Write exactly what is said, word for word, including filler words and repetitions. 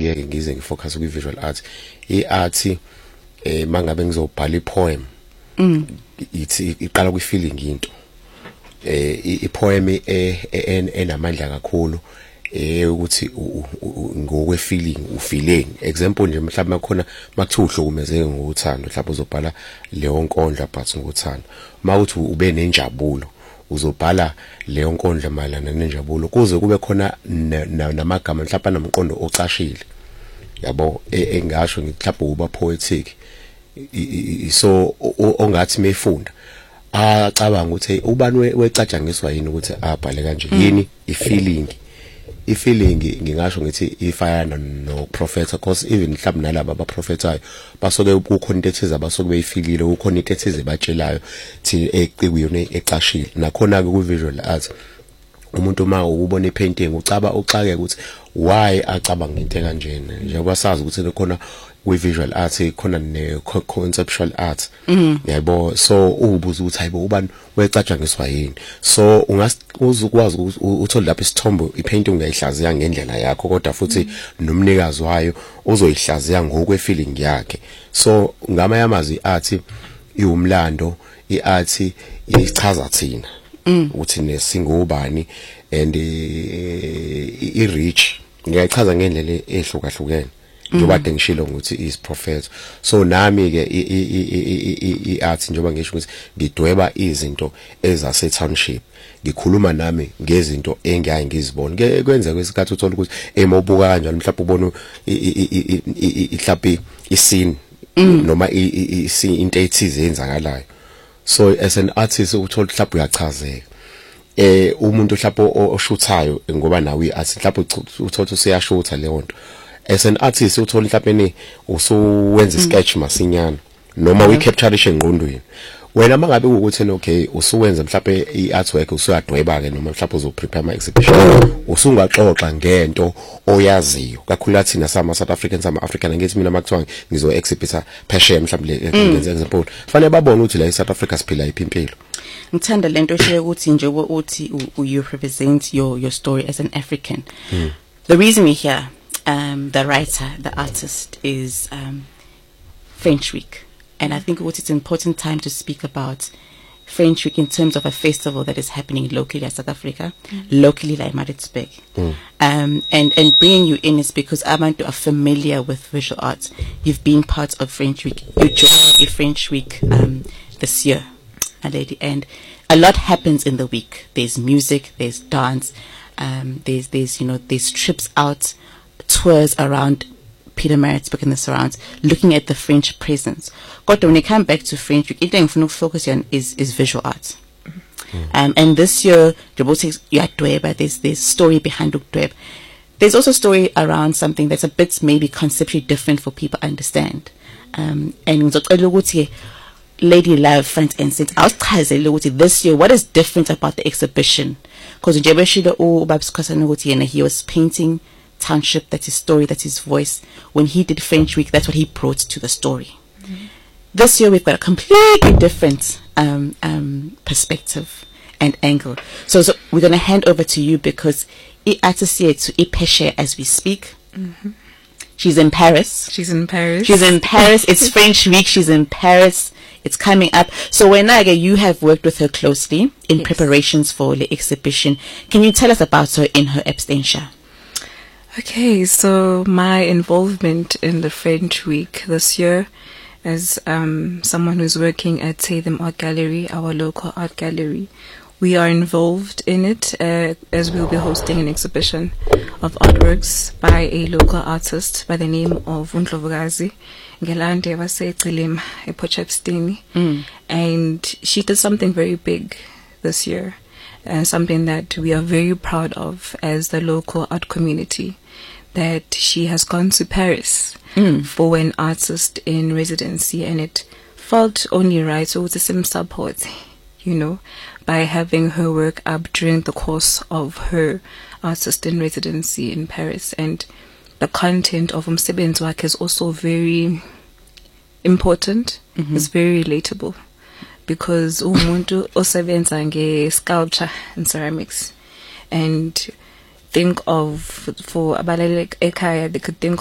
ngiyeke ngize ngifocus kwi visual art i-art eh mangabe ngizobhala i-poem mm ithi iqala kwi feeling into eh i-poem enamandla kakhulu eh ukuthi ngokwe feeling ufeeling example nje mhlawumbe khona makuthiwa uhlukumezeke ngokuthanda mhlawumbe uzobhala leyo nkondla but ngokuthanda mawuthi ube nenjabulo uzobhala leyo nkondla malana nenjabulo kuze kube khona namagama mhlawumbe namqondo ocashile yabo engasho ngihlapha uba poetic so ongathi mefunda acabanga ukuthi ubani wecatshangiswa yini ukuthi abhale kanje yini ifeeling ifeeling ngingasho ngithi ifayana no prophet because even mhlawumbe nalabo abaprofetayo basoke kukhona into ethize abasoke beyifilile kukhona into ethize batshelayo thi eqikuyona eqashile nakhona ke ku visual art umuntu uma ubona ipainting ucaba uxake ukuthi why acabanga into kanjena njengoba sazi ukuthi khona we visual art khona ne conceptual art yabo so ubuza ukuthi hayibo ubani wecatshangiswa yini so ungazukwazi uthola lapha isithombo ipainting ungayihlaziya ngendlela yakho kodwa futhi nomnikazi wayo uzoyihlaziya ngokwe feeling yakhe so ngama yamazi art iwumlando iart ichaza thina ukuthi nesingubani and i reach ngiyachaza ngendlela ehlukahlukene njengoba ngishilo ukuthi is prophet so nami ke iart njengoba ngisho ukuthi ngidweba izinto ezase township ngikhuluma nami ngezinto engiyaye ngizibone kwenza kwesikhathi uthola ukuthi emobuka kanjalo mhlawumbe ubona ihlaphi iscene noma into ethize yenzakalayo so as an artist uthola mhlawumbe uyachazeka eh umuntu mhlawumbe oshuthayo ngoba nawe iart mhlawumbe uthola usiyashutha leyo nto as an artist uthola mhlawumbe usuwenza sketch masinyana noma we capture engqondweni wena mangabe ukuthi okay usuwenza mhlawumbe iartwork usuyadweba ke noma mhlawumbe uzo prepare ama exhibition usungaxoxa ngento oyaziyo kakhulu thina sama South Africans sama African ngithi mina makuthiwa ngizo exhibita phesheya mhlawumbe ngenza example fanele babone ukuthi la South Africa siphila iphimpilo ngithanda lento eshe ukuthi njengoba uthi you represent your your story as an African mm. The reason we're here um the writer the artist is um French Week. And I think what it's an important time to speak about French Week in terms of a festival that is happening locally at South Africa, mm. locally like Maritzburg. Mm. Um, and, and bringing you in is because Abantu are familiar with visual arts. You've been part of French Week. You joined a French Week um, this year, my lady. And a lot happens in the week. There's music, there's dance, um, there's, there's, you know, there's trips out, tours around Pietermaritzburg and the surrounds, looking at the French presence. But when you come back to French Week, anything to focus on is, is visual arts. Mm. Um, and this year, there's there's story behind Ukdweb. There's also story around something that's a bit maybe conceptually different for people to understand. Um, and Lady Love, front and center. I was this year, what is different about the exhibition? Because he was painting township, that's his story, that's his voice. When he did French Week, that's what he brought to the story. Mm-hmm. This year we've got a completely different um, um, perspective and angle. So, so we're going to hand over to you because I associate to Ipeshe as we speak. Mm-hmm. She's in Paris. She's in Paris. She's in Paris. It's French Week. She's in Paris. It's coming up. So Wenaga, you have worked with her closely in yes. preparations for the exhibition. Can you tell us about her in her absentia? Okay, so my involvement in the French Week this year as um, someone who's working at Tatham Art Gallery, our local art gallery, we are involved in it uh, as we'll be hosting an exhibition of artworks by a local artist by the name of Undlovukazi Ngelande Vasecilima Epochepstini. Mm. And she did something very big this year. And something that we are very proud of as the local art community, that she has gone to Paris mm. for an artist in residency, and it felt only right, so it was some support, you know, by having her work up during the course of her artist in residency in Paris. And the content of Umsebenzi work is also very important, mm-hmm. it's very relatable. Because umuntu osebenza nge-sculpture and ceramics and think of, for abalele ekhaya, they could think